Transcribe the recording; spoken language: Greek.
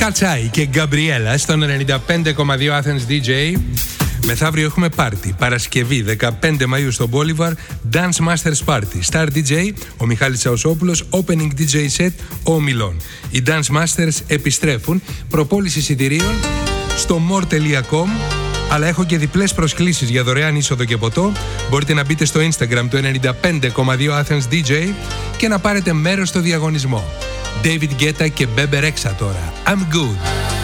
Κατσάι και Γκαμπριέλα στον 95,2 Athens DJ. Μεθαύριο έχουμε πάρτι. Παρασκευή 15 Μαΐου στο Bolivar, Dance Masters Party. Star DJ ο Μιχάλης Τσαουσόπουλος, Opening DJ set ο Μιλών. Οι Dance Masters επιστρέφουν. Προπόληση εισιτηρίων στο more.com. Αλλά έχω και διπλές προσκλήσεις για δωρεάν είσοδο και ποτό. Μπορείτε να μπείτε στο Instagram του 95,2 Athens DJ και να πάρετε μέρος στο διαγωνισμό. David Guetta και Bebe Rexha τώρα. I'm good.